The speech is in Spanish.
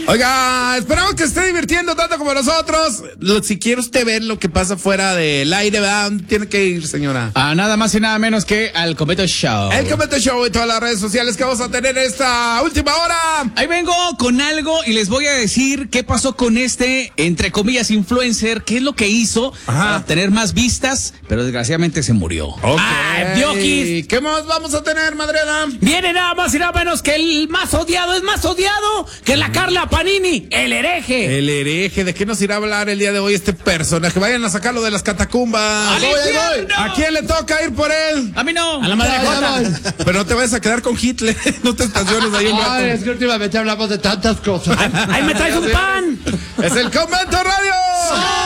Oiga, esperamos que esté divirtiendo tanto como nosotros. Si quiere usted ver lo que pasa fuera del aire, ¿verdad? ¿Dónde tiene que ir, señora? Nada más y nada menos que al Cometo Show. El Cometo Show y todas las redes sociales que vamos a tener esta última hora. Ahí vengo con algo y les voy a decir qué pasó con este, entre comillas, influencer, qué es lo que hizo para tener más vistas, pero desgraciadamente se murió. Okay. Diokis. ¿Qué más vamos a tener, Madrena? Viene nada más y nada menos que el más odiado, es más odiado que la Carla Panini, el hereje. El hereje, ¿de qué nos irá a hablar el día de hoy este personaje? Vayan a sacarlo de las catacumbas. ¡Al infierno! ¿A quién le toca ir por él? A mí no. A la madre Jota. Pero no te vayas a quedar con Hitler, no te estaciones ahí un rato. Ay, es que últimamente hablamos de tantas cosas. ¡Ahí me traes un pan! Es el Convento Radio.